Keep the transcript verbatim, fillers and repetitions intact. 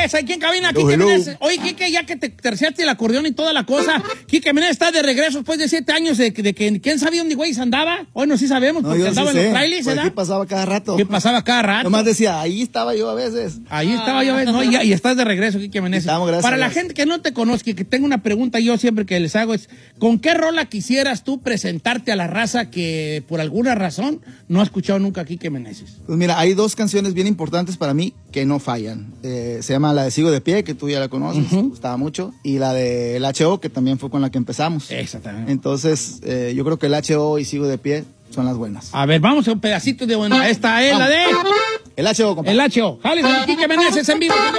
Meneses, aquí en cabina, Quique hello. Meneses. Oye, Quique, ya que te terciaste el acordeón y toda la cosa, Quique Meneses está de regreso después de siete años de, de que quién sabía dónde güey andaba. Hoy no sí sabemos, No, porque yo andaba sí en sé, los trailers, por ¿verdad? aquí pasaba cada rato. ¿Qué pasaba cada rato? Nomás decía, ahí estaba yo a veces. Ahí estaba yo, ¿no? Y, y estás de regreso, Quique Meneses. Estamos, gracias, Para la gracias. gente que no te conozca y que tenga una pregunta yo siempre que les hago es, ¿con qué rola quisieras tú presentarte a la raza que por alguna razón no ha escuchado nunca a Quique Meneses? Pues mira, hay dos canciones bien importantes para mí que no fallan. Eh, se llama la de Sigo de Pie, que tú ya la conoces, Uh-huh. me gustaba mucho, y la de el H O, que también fue con la que empezamos. Exactamente. Entonces, eh, yo creo que el H O y Sigo de Pie son las buenas. A ver, vamos a un pedacito de buena. Esta es la de El H O, compadre. el H O. Jale, Quique Meneses en vivo.